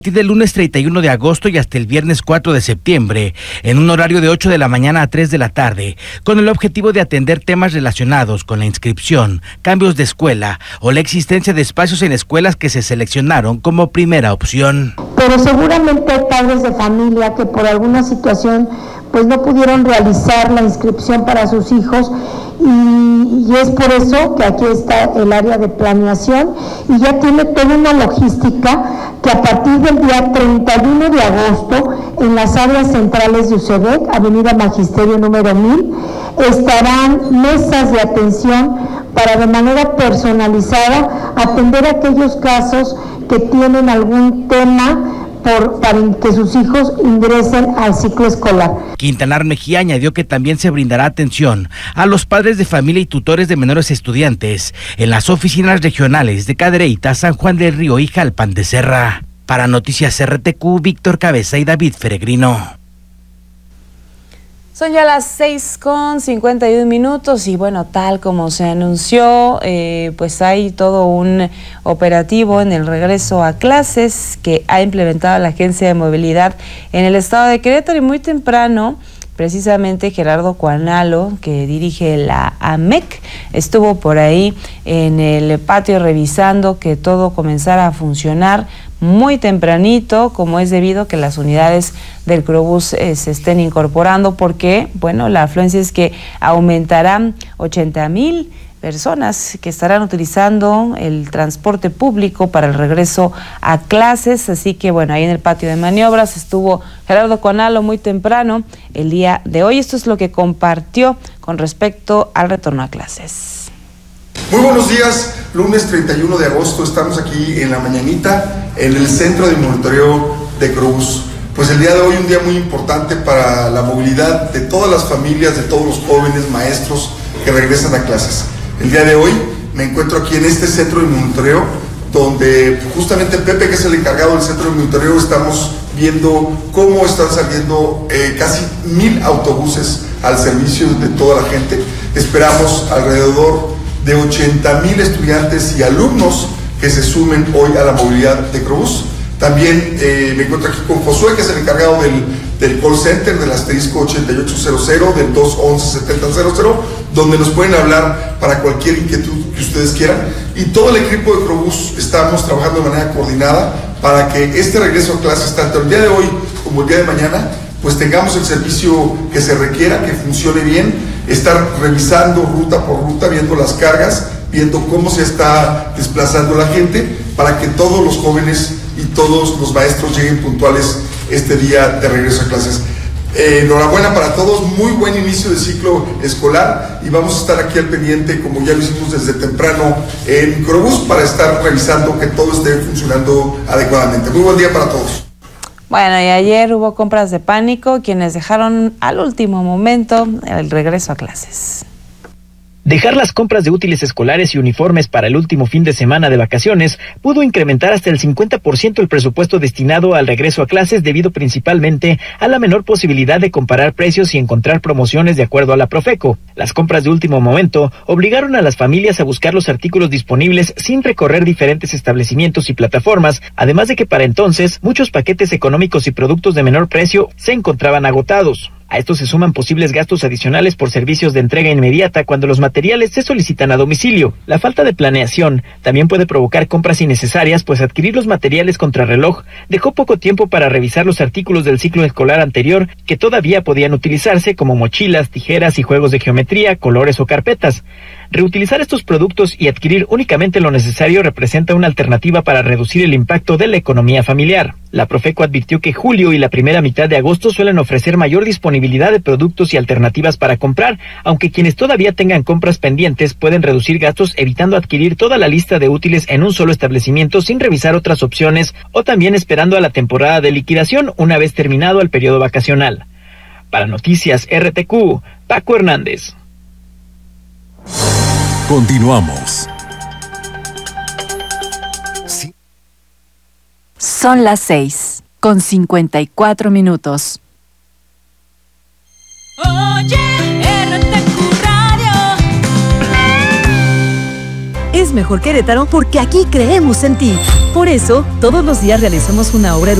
A partir del lunes 31 de agosto y hasta el viernes 4 de septiembre, en un horario de 8 de la mañana a 3 de la tarde, con el objetivo de atender temas relacionados con la inscripción, cambios de escuela o la existencia de espacios en escuelas que se seleccionaron como primera opción. Pero seguramente hay padres de familia que por alguna situación pues no pudieron realizar la inscripción para sus hijos y es por eso que aquí está el área de planeación y ya tiene toda una logística que a partir del día 31 de agosto en las áreas centrales de UCEBEC, Avenida Magisterio número 1000, estarán mesas de atención para de manera personalizada atender aquellos casos que tienen algún tema para que sus hijos ingresen al ciclo escolar. Quintanar Mejía añadió que también se brindará atención a los padres de familia y tutores de menores estudiantes en las oficinas regionales de Cadereyta, San Juan del Río y Jalpan de Serra. Para Noticias RTQ, Víctor Cabeza y David Feregrino. Son ya las 6:51 y bueno, tal como se anunció, pues hay todo un operativo en el regreso a clases que ha implementado la Agencia de Movilidad en el estado de Querétaro y muy temprano, precisamente Gerardo Cuanalo, que dirige la AMEC, estuvo por ahí en el patio revisando que todo comenzara a funcionar muy tempranito, como es debido que las unidades del Crobús se estén incorporando, porque, bueno, la afluencia es que aumentarán 80,000 personas que estarán utilizando el transporte público para el regreso a clases, así que bueno, ahí en el patio de maniobras estuvo Gerardo Cuanalo muy temprano el día de hoy. Esto es lo que compartió con respecto al retorno a clases. Muy buenos días, lunes 31 de agosto, estamos aquí en la mañanita en el centro de monitoreo de Crobús. Pues el día de hoy un día muy importante para la movilidad de todas las familias, de todos los jóvenes, maestros que regresan a clases. El día de hoy me encuentro aquí en este centro de monitoreo, donde justamente Pepe, que es el encargado del centro de monitoreo, estamos viendo cómo están saliendo casi 1,000 autobuses al servicio de toda la gente. Esperamos alrededor de 80,000 estudiantes y alumnos que se sumen hoy a la movilidad de Crobús. También me encuentro aquí con Josué, que es el encargado del call center del asterisco 8800 del 211-7000, donde nos pueden hablar para cualquier inquietud que ustedes quieran. Y todo el equipo de Crobús estamos trabajando de manera coordinada para que este regreso a clases, tanto el día de hoy como el día de mañana, pues tengamos el servicio que se requiera, que funcione bien, estar revisando ruta por ruta, viendo las cargas, viendo cómo se está desplazando la gente, para que todos los jóvenes y todos los maestros lleguen puntuales este día de regreso a clases. Enhorabuena para todos, muy buen inicio de ciclo escolar y vamos a estar aquí al pendiente, como ya lo hicimos desde temprano en Crobús, para estar revisando que todo esté funcionando adecuadamente. Muy buen día para todos. Bueno, y ayer hubo compras de pánico, quienes dejaron al último momento el regreso a clases. Dejar las compras de útiles escolares y uniformes para el último fin de semana de vacaciones pudo incrementar hasta el 50% el presupuesto destinado al regreso a clases, debido principalmente a la menor posibilidad de comparar precios y encontrar promociones de acuerdo a la Profeco. Las compras de último momento obligaron a las familias a buscar los artículos disponibles sin recorrer diferentes establecimientos y plataformas, además de que para entonces muchos paquetes económicos y productos de menor precio se encontraban agotados. A esto se suman posibles gastos adicionales por servicios de entrega inmediata cuando los materiales se solicitan a domicilio. La falta de planeación también puede provocar compras innecesarias, pues adquirir los materiales contrarreloj dejó poco tiempo para revisar los artículos del ciclo escolar anterior que todavía podían utilizarse, como mochilas, tijeras y juegos de geometría, colores o carpetas. Reutilizar estos productos y adquirir únicamente lo necesario representa una alternativa para reducir el impacto de la economía familiar. La Profeco advirtió que julio y la primera mitad de agosto suelen ofrecer mayor disponibilidad de productos y alternativas para comprar, aunque quienes todavía tengan compras pendientes pueden reducir gastos evitando adquirir toda la lista de útiles en un solo establecimiento sin revisar otras opciones, o también esperando a la temporada de liquidación una vez terminado el periodo vacacional. Para Noticias RTQ, Paco Hernández. Continuamos. Son las 6:54. Oye, RTQ Radio. Es mejor Querétaro porque aquí creemos en ti. Por eso, todos los días realizamos una obra